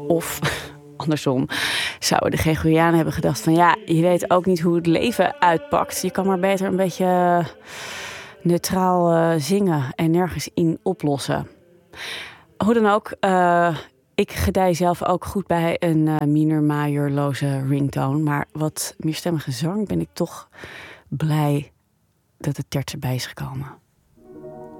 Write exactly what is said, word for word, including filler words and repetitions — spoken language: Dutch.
Of andersom, zouden de Gregorianen hebben gedacht van ja, je weet ook niet hoe het leven uitpakt. Je kan maar beter een beetje neutraal uh, zingen en nergens in oplossen. Hoe dan ook, uh, ik gedij zelf ook goed bij een uh, minor majorloze ringtone. Maar wat meerstemmige zang ben ik toch blij dat het terts erbij is gekomen.